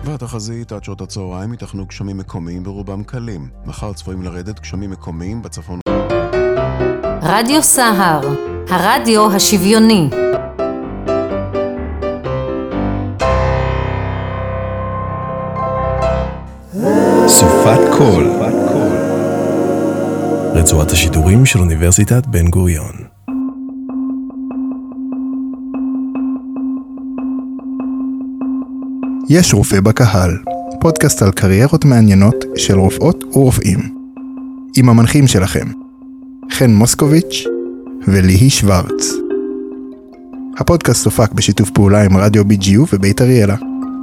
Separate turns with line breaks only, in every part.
והתחזית עד שעות הצהריים ייתכנו גשמים מקומיים ברובם קלים. מחר צפויים לרדת גשמים מקומיים בצפון.
רדיו סהר, הרדיו השוויוני.
סופת קול, רצועת השידורים של אוניברסיטת בן גוריון. יש רופא בקהל, פודקאסט על קריירות מעניינות של רופאות ורופאים. עם המנחים שלכם, חן מוסקוביץ' וליהי שוורץ. הפודקאסט סופק בשיתוף פעולה עם רדיו BGU ובית אריאלה.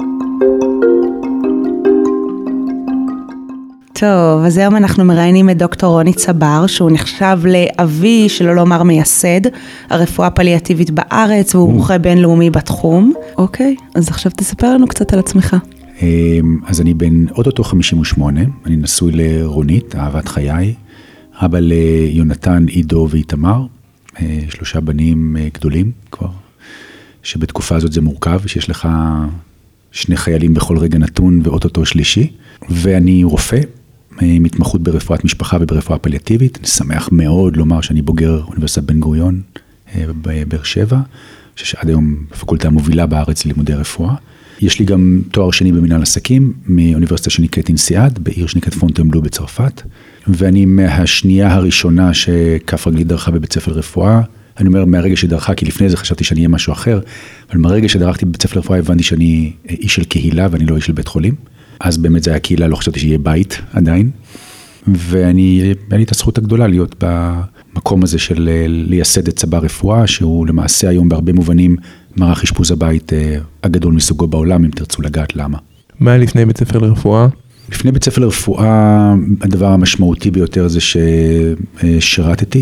טוב, אז היום אנחנו מראיינים את דוקטור רוני צבר, שהוא נחשב לאבי, שלא לומר מייסד, הרפואה הפליאטיבית בארץ, והוא מומחה בינלאומי בתחום. אוקיי, אז עכשיו תספר לנו קצת על עצמך.
אז אני בן אוטוטו 58, אני נשוי לרונית, אהבת חיי, אבא ליונתן, עידו ואיתמר, 3 בנים גדולים כבר, שבתקופה הזאת זה מורכב, שיש לך 2 חיילים בכל רגע נתון ואוטוטו שלישי, ואני רופא, מתמחות ברפואת משפחה וברפואה פליאטיבית. אני שמח מאוד לומר שאני בוגר אוניברסיטת בן גוריון בבאר שבע, שעד היום הפקולטה המובילה בארץ ללימודי רפואה. יש לי גם תואר שני במנהל עסקים, מאוניברסיטה שנקראת אינסיאד, בעיר שנקראת פונטנבלו בצרפת, ואני מהשנייה הראשונה שכף רגלי דרכה בבית ספר רפואה. אני אומר מהרגע שדרכה, כי לפני זה חשבתי שאני אהיה משהו אחר, אבל מהרגע שדרכתי בבית ספר רפואה הבנתי שאני איש של קהילה ואני לא איש של בית חולים. אז באמת זה היה קהילה, לא חשבתי שיהיה בית עדיין, היה לי את הזכות הגדולה להיות במקום הזה של לייסד את צבר רפואה, שהוא למעשה היום בהרבה מובנים מערך אשפוז הבית הגדול מסוגו בעולם, אם תרצו לגעת למה.
מה לפני בית ספר לרפואה?
לפני בית ספר לרפואה, הדבר המשמעותי ביותר זה ששירתתי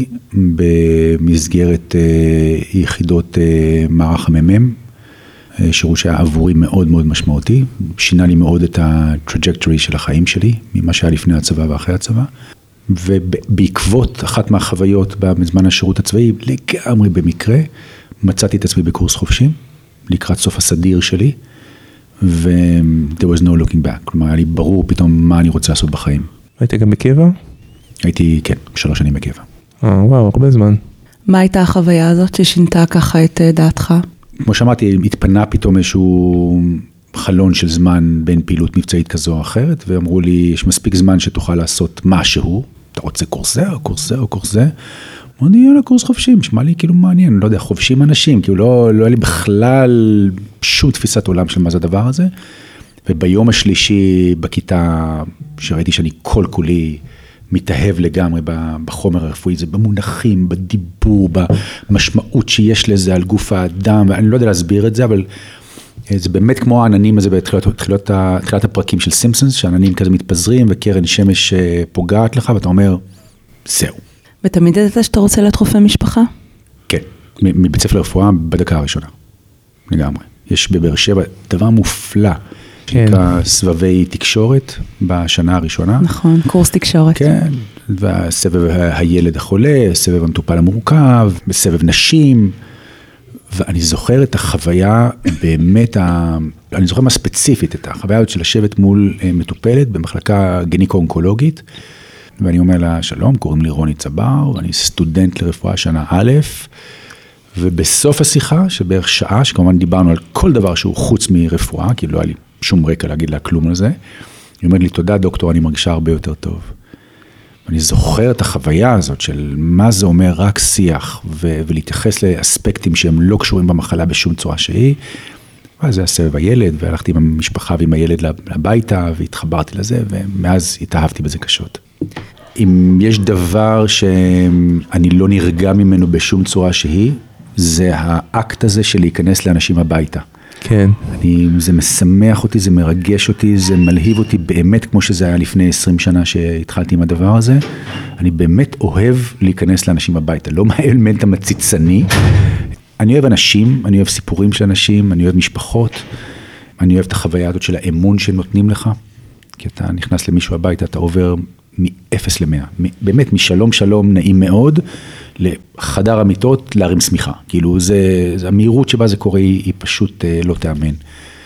במסגרת יחידות מערך הממ"מ, שירות שהיה עבורי מאוד מאוד משמעותי, שינה לי מאוד את הטראג'קטורי של החיים שלי, ממה שהיה לפני הצבא ואחרי הצבא, ובעקבות אחת מהחוויות בזמן השירות הצבאי, לגמרי במקרה, מצאתי את עצמי בקורס חופשים, לקראת סוף הסדיר שלי, there was no looking back, כלומר היה לי ברור פתאום מה אני רוצה לעשות בחיים.
היית גם בקבע?
הייתי, כן, 3 שנים בקבע.
וואו, הרבה זמן.
מה הייתה החוויה הזאת ששינתה ככה את דעתך?
כמו שאמרתי, התפנה פתאום איזשהו חלון של זמן בין פעילות מבצעית כזו או אחרת, ואמרו לי, יש מספיק זמן שתוכל לעשות משהו, אתה רוצה קורס זה או קורס זה או קורס זה? אמרתי, יאללה, קורס חופשים, שמע לי כאילו מעניין, אני לא יודע, חופשים אנשים, כאילו לא היה לי בכלל שום תפיסת עולם של מה זה הדבר הזה, וביום השלישי בכיתה, שראיתי שאני כל כולי מתאהב לגמרי בחומר הרפואי, זה במונחים, בדיבור, במשמעות שיש לזה על גוף האדם, ואני לא יודע להסביר את זה, אבל זה באמת כמו העננים הזה בתחילת הפרקים של סימפסונס, שהעננים כזה מתפזרים וקרן שמש פוגעת לך, ואתה אומר, זהו.
ותמיד ידעת שאתה רוצה להיות רופא משפחה?
כן, מבית ספר לרפואה בדקה הראשונה, לגמרי. יש בבאר שבע דבר מופלא, שנקרא סבבי תקשורת בשנה הראשונה.
נכון, קורס תקשורת.
כן, והסבב הילד החולה, סבב המטופל המורכב, בסבב נשים, ואני זוכר את החוויה באמת, אני זוכר מה ספציפית, את החוויה של לשבת מול מטופלת במחלקה גניקו-אונקולוגית, ואני אומר לה, שלום, קוראים לי רוני צבר, ואני סטודנט לרפואה שנה א', ובסוף השיחה, שבערך שעה, שכמובן דיברנו על כל דבר שהוא חוץ מרפואה, כי לא היה לי שום רקע להגיד לה כלום על זה, היא אומרת לי, תודה דוקטור, אני מרגישה הרבה יותר טוב. ואני זוכר את החוויה הזאת של מה זה אומר רק שיח, ולהתייחס לאספקטים שהם לא קשורים במחלה בשום צורה שהיא, ואז זה הסבב הילד, והלכתי עם המשפחה ועם הילד לביתה, והתחברתי לזה, ומאז התאהבתי בזה קשות. אם יש דבר שאני לא נרגע ממנו בשום צורה שהיא, זה האקט הזה של להיכנס לאנשים הביתה.
כן.
זה משמח אותי, זה מרגש אותי, זה מלהיב אותי באמת כמו שזה היה לפני 20 שנה שהתחלתי עם הדבר הזה. אני באמת אוהב להיכנס לאנשים הביתה, לא מהאלמנט המציצני. אני אוהב אנשים, אני אוהב סיפורים של אנשים, אני אוהב משפחות, אני אוהב את החוויה הזאת של האמון שנותנים לך, כי אתה נכנס למישהו הביתה, אתה עובר מ-0 ל-100, באמת משלום שלום נעים מאוד, לחדר המיטות להרים סמיכה, כאילו זה המהירות שבה זה קורה היא פשוט לא תאמן.